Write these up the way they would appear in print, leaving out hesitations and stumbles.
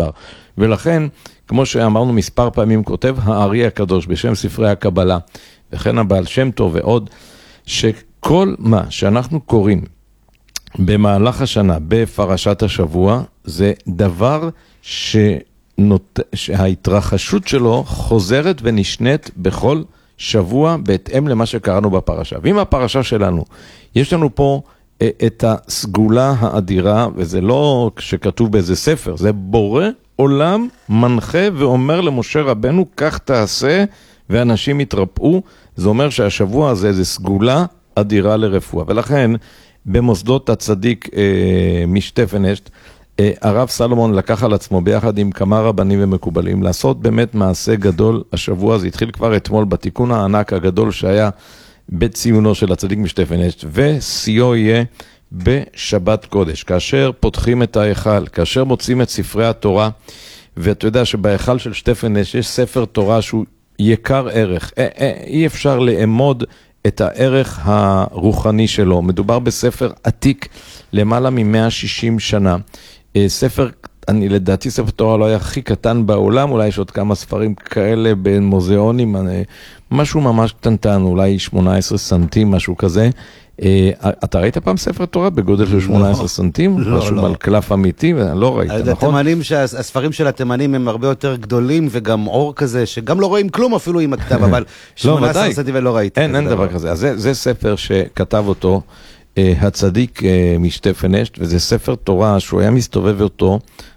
במדבר. ולכן, כמו שאמרנו מספר פעמים, כותב הארי הקדוש בשם ספרי הקבלה, וכן הבעל שם טוב ועוד, שכל מה שאנחנו קוראים במהלך השנה בפרשת השבוע, זה דבר שההתרחשות שלו חוזרת ונשנית בכל שבוע בהתאם למה שקראנו בפרשה. ואם הפרשה שלנו, יש לנו פה את הסגולה האדירה, וזה לא שכתוב באיזה ספר, זה בורא עולם מנחה ואומר למשה רבנו, כך תעשה, ואנשים יתרפאו. זה אומר שהשבוע הזה זה סגולה אדירה לרפואה. ולכן, במוסדות הצדיק משטפנשט, הרב סלומון לקח על עצמו ביחד עם כמה רבנים ומקובלים לעשות באמת מעשה גדול השבוע. זה התחיל כבר אתמול בתיקון הענק הגדול שהיה בציונו של הצדיק משטפנשט, וסיוע יהיה בשבת קודש, כאשר פותחים את ההיכל, כאשר מוצאים את ספרי התורה. ואתה יודע שבהיכל של שטפנשט יש ספר תורה שהוא יקר ערך, אי אפשר לאמוד את הערך הרוחני שלו. מדובר בספר עתיק למעלה מ-160 שנה. ספר, לדעתי ספר תורה לא היה הכי קטן בעולם, אולי יש עוד כמה ספרים כאלה במוזיאונים, משהו ממש קטנטן, אולי 18 סנטים, משהו כזה. אתה ראית פעם ספר תורה בגודל של 18 סנטים? משהו על קלף אמיתי? לא ראית, נכון? התימנים, הספרים של התימנים הם הרבה יותר גדולים, וגם אור כזה, שגם לא רואים כלום אפילו עם הכתב, אבל 18 סנטים ולא ראיתי. אין דבר כזה. אז זה ספר שכתב אותו הצדיק משטפנשט, וזה ספר תורה שהוא היה מסתובב אותו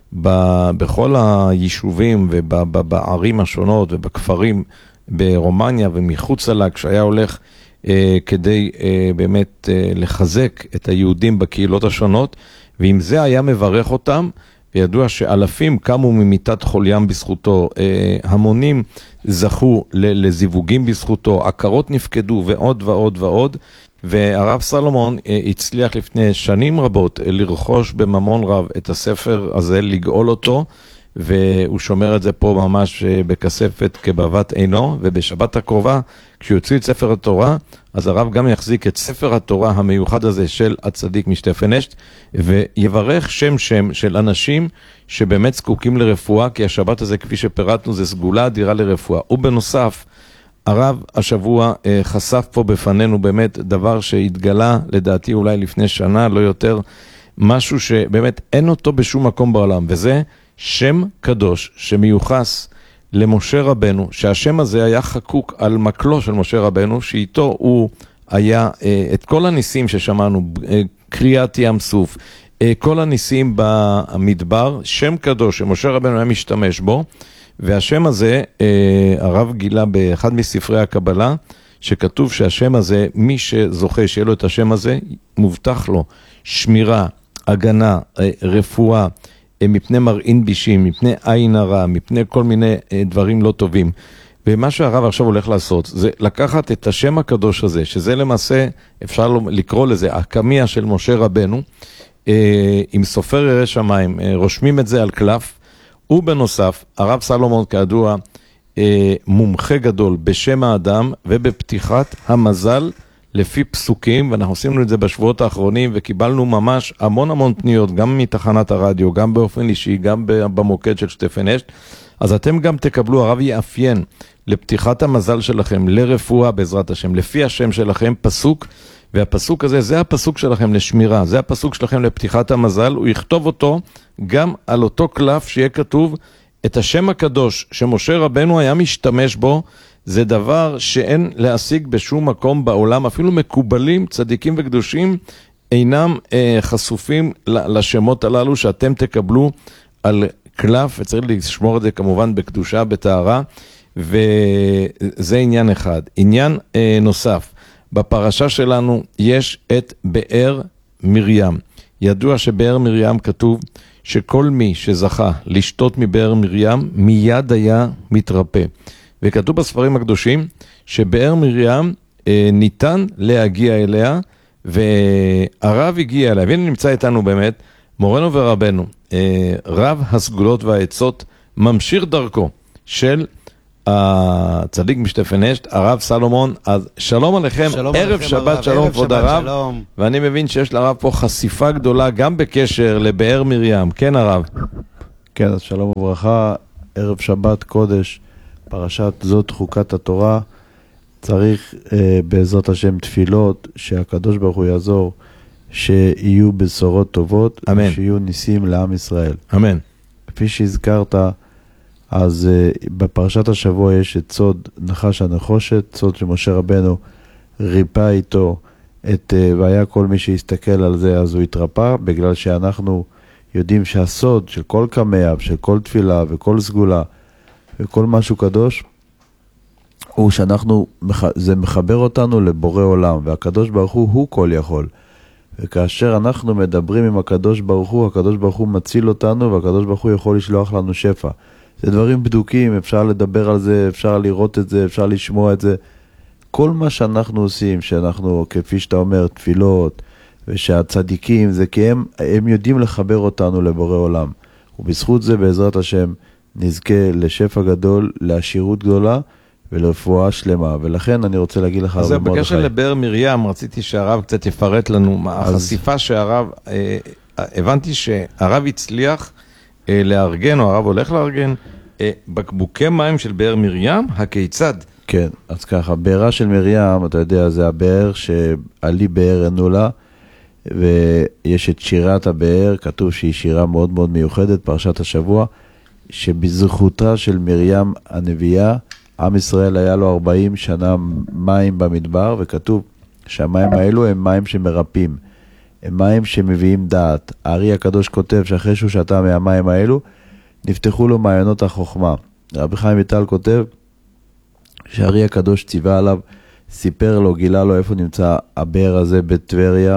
בכל היישובים ובערים השונות ובכפרים ברומניה ומחוץ לה, כשהיה הולך כדי באמת לחזק את היהודים בקהילות השונות, ועם זה היה מברך אותם, וידוע שאלפים קמו ממיטת חוליים בזכותו, המונים זכו לזיווגים בזכותו, עקרות נפקדו ועוד ועוד ועוד. והרב סלומון הצליח לפני שנים רבות לרכוש בממון רב את הספר הזה, לגאול אותו, והוא שומר את זה פה ממש בכספת כבבת עינו. ובשבת הקרובה, כשיוציא את ספר התורה, אז הרב גם יחזיק את ספר התורה המיוחד הזה של הצדיק משטפנשט, ויברך שם של אנשים שבאמת זקוקים לרפואה, כי השבת הזה, כפי שפירטנו, זה סגולה אדירה לרפואה. ובנוסף, הרב השבוע חשף פה בפנינו באמת דבר שהתגלה לדעתי אולי לפני שנה, לא יותר, משהו שבאמת אין אותו בשום מקום בעולם, וזה שם קדוש שמיוחס למשה רבנו, שהשם הזה היה חקוק על מקלו של משה רבנו, שאיתו הוא היה את כל הניסים ששמענו, קריאת ים סוף, כל הניסים במדבר, שם קדוש שמשה רבנו היה משתמש בו. והשם הזה, הרב גילה באחד מספרי הקבלה, שכתוב שהשם הזה, מי שזוכה שיהיה לו את השם הזה, מובטח לו שמירה, הגנה, רפואה, מפני מרעין בישים, מפני עין הרע, מפני כל מיני דברים לא טובים. ומה שהרב עכשיו הולך לעשות, זה לקחת את השם הקדוש הזה, שזה למעשה, אפשר לקרוא לזה, הקמיה של משה רבנו, עם סופר ירא שמיים, רושמים את זה על קלף, ובנוסף, הרב סלומון כידוע מומחה גדול בשם האדם ובפתיחת המזל לפי פסוקים, ואנחנו עשינו את זה בשבועות האחרונים, וקיבלנו ממש המון פניות, גם מתחנת הרדיו, גם באופן אישי, גם במוקד של שטפנשט. אז אתם גם תקבלו, הרב יאפיין לפתיחת המזל שלכם, לרפואה בעזרת השם, לפי השם שלכם פסוק, והפסוק הזה, זה הפסוק שלכם לשמירה, זה הפסוק שלכם לפתיחת המזל, הוא יכתוב אותו גם על אותו קלף שיהיה כתוב את השם הקדוש שמשה רבנו היה משתמש בו. זה דבר שאין להשיג בשום מקום בעולם, אפילו מקובלים, צדיקים וקדושים, אינם חשופים לשמות הללו שאתם תקבלו על קלף, וצריך לשמור את זה כמובן בקדושה, בתארה, וזה עניין אחד. עניין נוסף, בפרשה שלנו יש את באר מרים. ידוע שבאר מרים כתוב שכל מי שזכה לשתות מבאר מרים מיד היה מתרפא. וכתוב בספרים הקדושים שבאר מרים ניתן להגיע אליה, והרב הגיע אליה. והנה נמצא איתנו באמת מורנו ורבנו, רב הסגולות והעצות, ממשיך דרכו של הצדיק משטפנשט, הרב סלומון. אז שלום עליכם, ערב שבת שלום כבוד הרב. ואני מבין שיש לרב פה חשיפה גדולה גם בקשר לבאר מרים. כן הרב? כן, אז שלום וברכה, ערב שבת קודש, פרשת זאת חוקת התורה, צריך בעזרת השם תפילות, שהקדוש ברוך הוא יעזור, שיהיו בשורות טובות, אמן. שיהיו ניסים לעם ישראל. אמן. כפי שהזכרת, אז בפרשת השבוע יש את סוד נחש הנחושת, סוד שמשה רבנו ריפא איתו, והיה כל מי שיסתכל על זה אז הוא התרפא, בגלל שאנחנו יודעים שהסוד של כל קמע, של כל תפילה וכל סגולה וכל משהו קדוש, הוא שאנחנו, זה מחבר אותנו לבורא עולם, והקדוש ברוך הוא כל יכול. וכאשר אנחנו מדברים עם הקדוש ברוך הוא מציל אותנו, והקדוש ברוך הוא יכול לשלוח לנו שפע. זה דברים בדוקים, אפשר לדבר על זה, אפשר לראות את זה, אפשר לשמוע את זה. כל מה שאנחנו עושים, שאנחנו, כפי שאתה אומר, תפילות, ושהצדיקים, זה כי הם יודעים לחבר אותנו לבורא עולם. ובזכות זה, בעזרת השם, נזכה לשפע גדול, לעשירות גדולה, ולרפואה שלמה. ולכן אני רוצה להגיד לך... אז בקשר לבאר מרים, רציתי שהרב קצת יפרט לנו, החשיפה שהרב... הבנתי שהרב הצליח לארגן, או הרב הולך לארגן, בקבוקי מים של באר מרים, הכיצד? כן, אז ככה, בארה של מרים, אתה יודע, זה הבאר שעלי באר ענו לה, ויש את שירת הבאר, כתוב שהיא שירה מאוד מאוד מיוחדת, פרשת השבוע, שבזכותה של מרים הנביאה, עם ישראל היה לו 40 שנה מים במדבר, וכתוב שהמים האלו הם מים שמרפאים, הם מים שמביאים דעת. הארי הקדוש כותב שאחרי שהוא שתה מהמים האלו, נפתחו לו מעיינות החוכמה. רבי חיים ויטל כותב שהארי הקדוש ציווה עליו, סיפר לו, גילה לו איפה נמצא הבאר הזה בטבריה,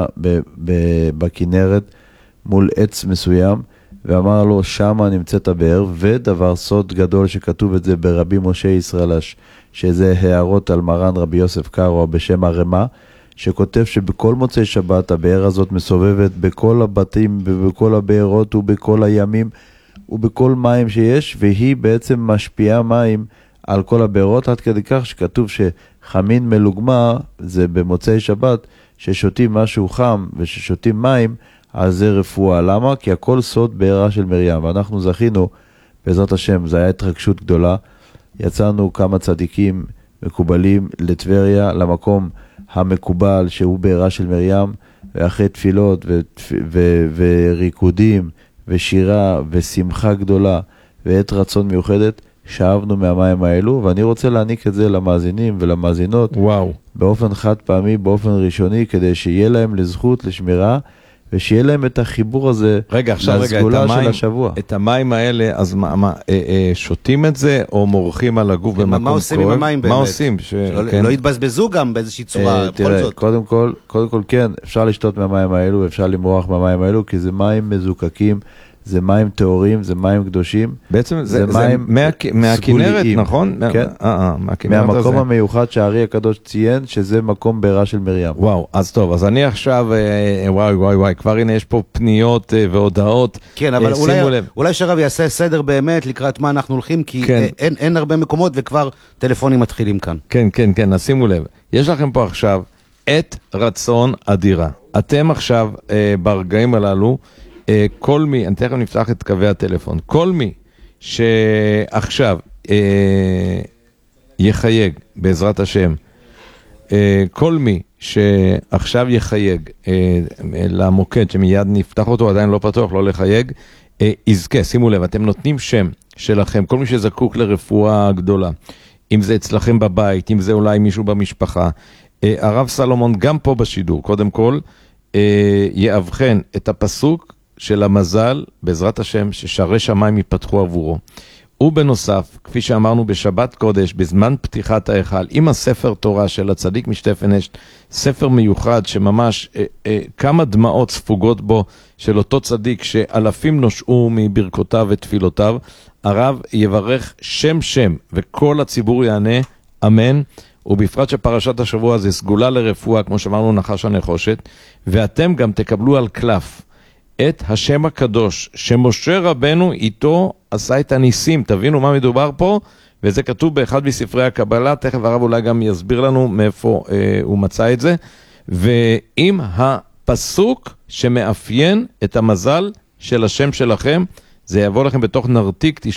בכנרת, מול עץ מסוים, ואמר לו, שמה נמצאת הבאר, ודבר סוד גדול שכתוב את זה ברבי משה ישראלש, שזה הערות על מרן רבי יוסף קארו בשם הרמה, שכותב שבכל מוצאי שבת הבאר הזאת מסובבת בכל הבתים ובכל הבארות ובכל הימים ובכל מים שיש, והיא בעצם משפיעה מים על כל הבארות, עד כדי כך שכתוב שחמין מלוגמה, זה במוצאי שבת, ששותים משהו חם וששותים מים, אז זה רפואה. למה? כי הכל סוד בארה של מרים, ואנחנו זכינו, בעזרת השם, זה היה התרגשות גדולה, יצאנו כמה צדיקים מקובלים לטבריה, למקום המקובל שהוא בארה של מרים, ואחרי תפילות וריקודים ושירה ושמחה גדולה ועת רצון מיוחדת, שאבנו מהמים האלו, ואני רוצה להעניק את זה למאזינים ולמאזינות, וואו. באופן חד פעמי, באופן ראשוני, כדי שיהיה להם לזכות לשמירה, ושיהיה להם את החיבור הזה, רגע, עכשיו לסגולה של השבוע. את המים האלה, אז שותים את זה, או מורחים על הגוף במקום כואב? מה עושים עם המים באמת? מה עושים? לא יתבזבזו גם באיזושהי צורה, בכל זאת. קודם כל כן, אפשר לשתות מהמים האלו, אפשר למרוח מהמים האלו, כי זה מים מזוקקים, זה מים טהורים, זה מים קדושים. בעצם זה מים מהכנרת, נכון? כן, מהמקום המיוחד שהארי הקדוש ציין, שזה מקום בארה של מרים. וואו, אז טוב, אז אני עכשיו, וואי, כבר הנה יש פה פניות והודעות. כן, אבל אולי שהרב יעשה סדר באמת לקראת מה אנחנו הולכים, כי אין הרבה מקומות וכבר טלפונים מתחילים כאן. כן, אז שימו לב. יש לכם פה עכשיו את רצון אדירה. אתם עכשיו ברגעים הללו, כל מי, אני תכף נפתח את קווי הטלפון, כל מי שעכשיו יחייג בעזרת השם, כל מי שעכשיו יחייג למוקד שמיד נפתח אותו, עדיין לא פתוח, לא לחייג, יזכה, שימו לב, אתם נותנים שם שלכם, כל מי שזקוק לרפואה גדולה, אם זה אצלכם בבית, אם זה אולי מישהו במשפחה, הרב סלומון גם פה בשידור, קודם כל, יאבחן את הפסוק של המזל, בעזרת השם, ששערי שמיים ייפתחו עבורו. ובנוסף, כפי שאמרנו בשבת קודש, בזמן פתיחת ההיכל, עם הספר תורה של הצדיק משטפן אשת, ספר מיוחד שממש כמה דמעות ספוגות בו של אותו צדיק שאלפים נושעו מברכותיו ותפילותיו, הרב יברך שם וכל הציבור יענה אמן, ובפרט שפרשת השבוע זה סגולה לרפואה, כמו שאמרנו נחש הנחושת, ואתם גם תקבלו על קלף את השם הקדוש, שמשה רבנו איתו עשה את הניסים. תבינו מה מדובר פה, וזה כתוב באחד מספרי הקבלה, תכף הרב אולי גם יסביר לנו מאיפה הוא מצא את זה, ועם הפסוק שמאפיין את המזל של השם שלכם, זה יבוא לכם בתוך נרתיק,